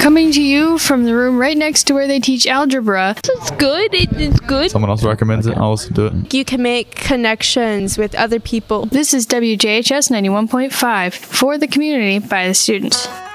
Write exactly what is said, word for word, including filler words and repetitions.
Coming to you from the room right next to where they teach algebra. It's good. It, it's good. Someone else recommends it, I'll also do it. You can make connections with other people. This is W J H S ninety-one point five for the community by the students.